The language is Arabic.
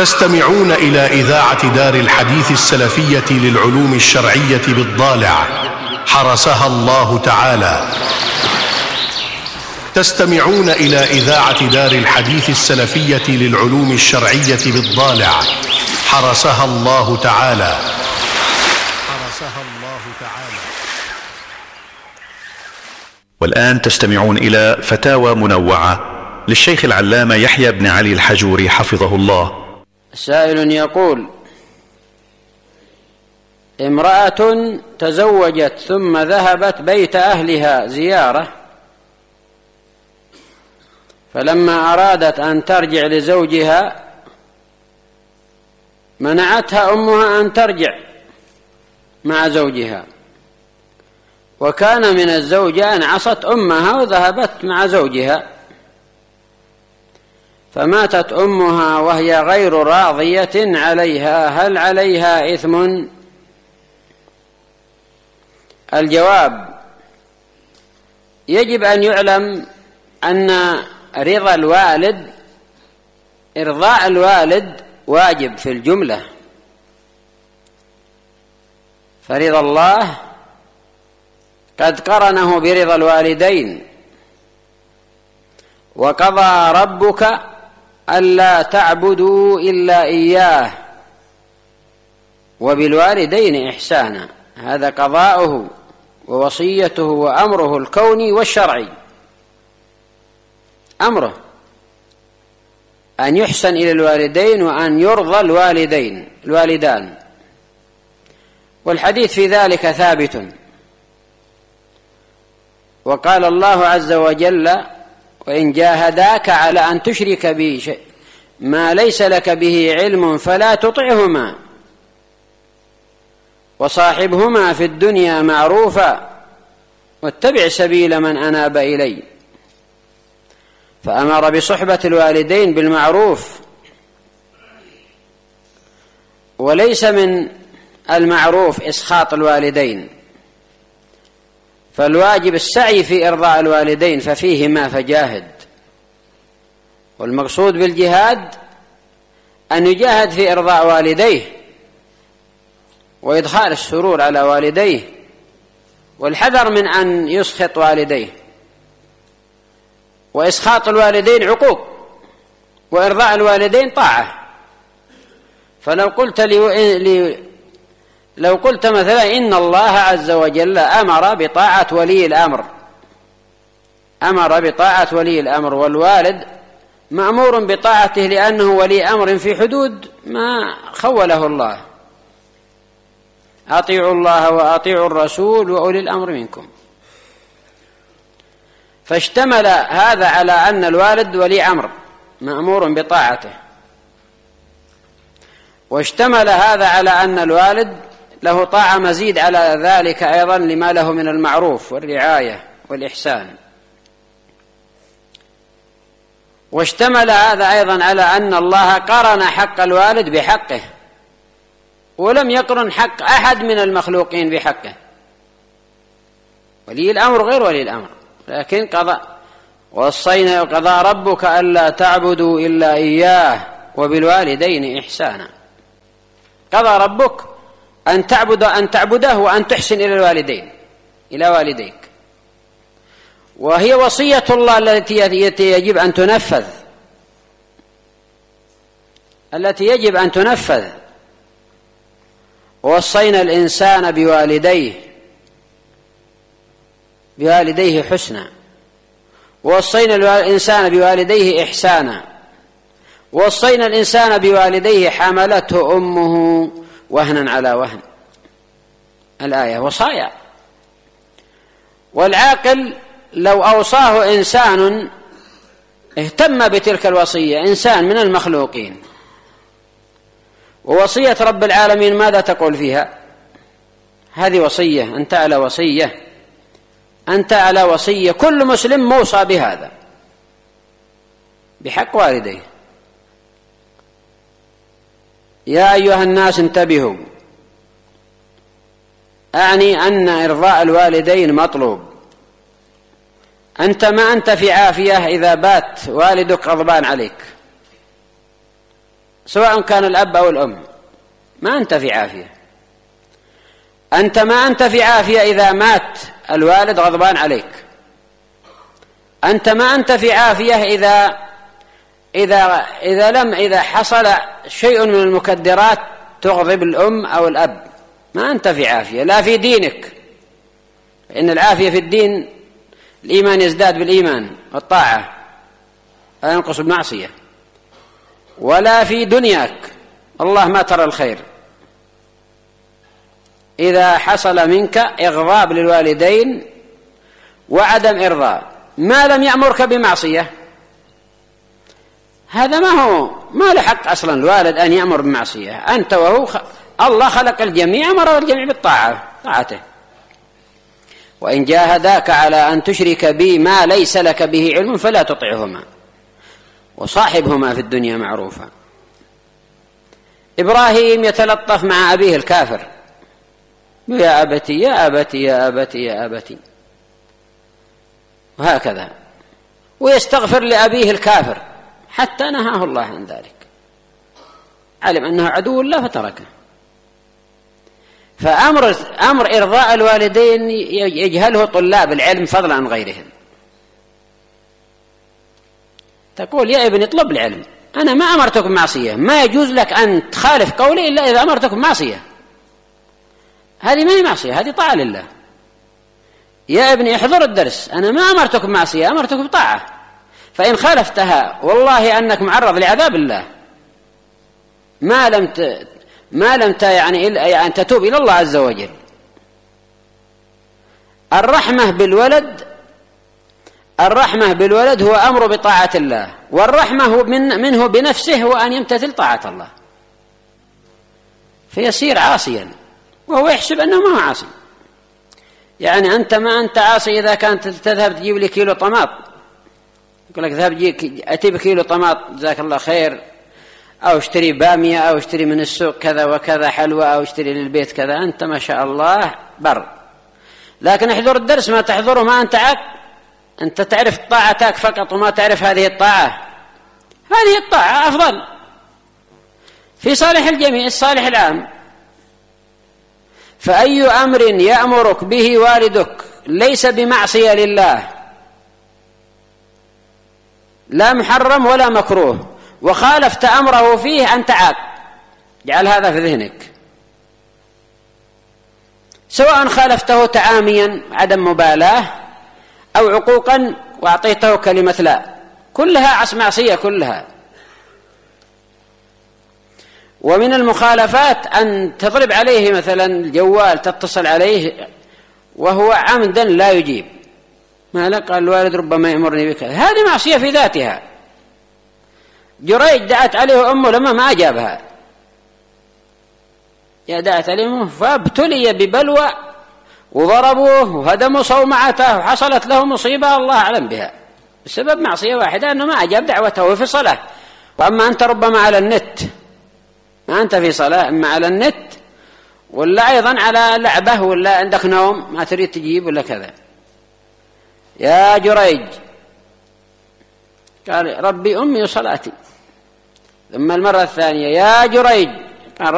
تستمعون إلى إذاعة دار الحديث السلفية للعلوم الشرعية بالضالع حرسها الله تعالى. تستمعون إلى إذاعة دار الحديث السلفية للعلوم الشرعية بالضالع حرسها الله تعالى. والآن تستمعون إلى فتاوى منوعة للشيخ العلامة يحيى بن علي الحجوري حفظه الله. سائل يقول: امرأة تزوجت ثم ذهبت بيت أهلها زيارة، فلما أرادت أن ترجع لزوجها منعتها أمها أن ترجع مع زوجها، وكان من الزوجة أن عصت أمها وذهبت مع زوجها، فماتت أمها وهي غير راضية عليها، هل عليها إثم؟ الجواب: يجب أن يعلم أن إرضاء الوالد واجب في الجملة، فرضا الله قد قرنه برضا الوالدين، وقضى ربك ألا تعبدوا إلا إياه وبالوالدين إحسانا. هذا قضاؤه ووصيته وأمره الكوني والشرعي، أمره أن يحسن إلى الوالدين وأن يرضى الوالدان، والحديث في ذلك ثابت. وقال الله عز وجل: وإن جاهداك على أن تشرك بي شيء ما ليس لك به علم فلا تطعهما وصاحبهما في الدنيا معروفا واتبع سبيل من أناب إلي. فأمر بصحبة الوالدين بالمعروف، وليس من المعروف إسخاط الوالدين، فالواجب السعي في إرضاء الوالدين، ففيهما فجاهد. والمقصود بالجهاد أن يجاهد في إرضاء والديه وإدخال السرور على والديه، والحذر من أن يسخط والديه. وإسخاط الوالدين عقوق، وإرضاء الوالدين طاعة. فلو قلت مثلا إن الله عز وجل أمر بطاعة ولي الأمر، والوالد مأمور بطاعته لأنه ولي أمر في حدود ما خوله الله: أطيعوا الله وأطيعوا الرسول وأولي الأمر منكم. فاشتمل هذا على أن الوالد ولي أمر مأمور بطاعته، واشتمل هذا على أن الوالد له طاعة مزيد على ذلك أيضا لما له من المعروف والرعاية والإحسان. واشتمل هذا أيضا على أن الله قرن حق الوالد بحقه، ولم يقرن حق أحد من المخلوقين بحقه. ولي الأمر غير ولي الأمر، لكن وقضى ربك ألا تعبدوا إلا إياه وبالوالدين إحسانا. قضى ربك أن تعبده وأن تحسن إلى والديك، وهي وصية الله التي يجب أن تنفذ. ووصينا الإنسان بوالديه حسنا، ووصينا الإنسان بوالديه إحسانا، ووصينا الإنسان بوالديه حملته أمه وهنا على وهن. الآية وصايا. والعاقل لو أوصاه إنسان اهتم بتلك الوصية، إنسان من المخلوقين، ووصية رب العالمين ماذا تقول فيها؟ هذه وصية، أنت على وصية. كل مسلم موصى بهذا، بحق والديه. يا أيها الناس انتبهوا، أعني أن إرضاء الوالدين مطلوب. ما أنت في عافية إذا بات والدك غضبان عليك، سواء كان الأب أو الأم، ما أنت في عافية. أنت ما أنت في عافية إذا مات الوالد غضبان عليك. أنت ما أنت في عافية إذا حصل شيء من المكدرات تغضب الأم أو الأب، ما أنت في عافية. لا في دينك، إن العافية في الدين الإيمان يزداد بالإيمان والطاعة لا ينقص بالمعصية. ولا في دنياك، الله ما ترى الخير إذا حصل منك إغضاب للوالدين وعدم إرضاء ما لم يأمرك بمعصية. هذا ما له حق أصلا الوالد أن يأمر بمعصية. أنت وهو الله خلق الجميع، أمر الجميع طاعته. وإن جاهداك على أن تشرك بي ما ليس لك به علم فلا تطعهما وصاحبهما في الدنيا معروفا. إبراهيم يتلطف مع أبيه الكافر، يا أبتي يا أبتي يا أبتي يا أبتي، وهكذا، ويستغفر لأبيه الكافر حتى نهاه الله عن ذلك، علم أنه عدو الله فتركه. فأمر إرضاء الوالدين يجهله طلاب العلم فضلا عن غيرهم. تقول يا ابني اطلب العلم، أنا ما أمرتك بمعصية، ما يجوز لك أن تخالف قولي إلا إذا أمرتك بمعصية. هذه ما هي معصية، هذه طاعة لله. يا ابني احضر الدرس، أنا ما أمرتك بمعصية، أمرتك بطاعة، فإن خالفتها والله أنك معرض لعذاب الله ما لم يعني أن تتوب إلى الله عز وجل. الرحمة بالولد هو أمر بطاعة الله، والرحمة منه بنفسه هو أن يمتثل طاعة الله، فيصير عاصيا وهو يحسب أنه ما هو عاصي. يعني أنت ما أنت عاصي إذا كانت تذهب تجيب لي كيلو طماط، يقول لك ذهب أتي بكيلو طماط جزاك الله خير، أو اشتري بامية، أو اشتري من السوق كذا وكذا حلوى، أو اشتري للبيت كذا، أنت ما شاء الله بر. لكن احضر الدرس ما تحضره ما أنت عاق، أنت تعرف طاعتك فقط وما تعرف هذه الطاعة. هذه الطاعة أفضل في صالح الجميع، الصالح العام. فأي أمر يأمرك به والدك ليس بمعصية لله، لا محرم ولا مكروه، وخالفت أمره فيه أنت عاق، اجعل هذا في ذهنك. سواء خالفته تعاميا عدم مبالاة أو عقوقا وأعطيته كلمة لا، كلها معصية كلها. ومن المخالفات أن تضرب عليه مثلا الجوال، تتصل عليه وهو عمدا لا يجيب، ما لقى الوالد ربما يأمرني بك، هذه معصية في ذاتها. جريج دعت عليه أمه لما ما أجابها، دعت عليه أمه فابتلي ببلوى وضربوه وهدموا صومعته وحصلت له مصيبة الله أعلم بها بسبب معصية واحدة، أنه ما أجاب دعوته في صلاة. وأما أنت ربما على النت، ما أنت في صلاة، إما على النت ولا أيضا على لعبة ولا عندك نوم ما تريد تجيب ولا كذا. يا جريج، قال ربي أمي وصلاتي. ثم المرة الثانية يا جريج،